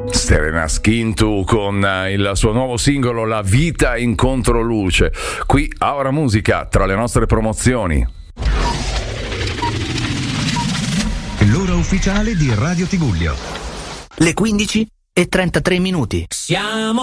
Serena Skintu con il suo nuovo singolo La vita in controluce, qui a Ora Musica, tra le nostre promozioni. L'ora ufficiale di Radio Tigullio. Le 15:33. Siamo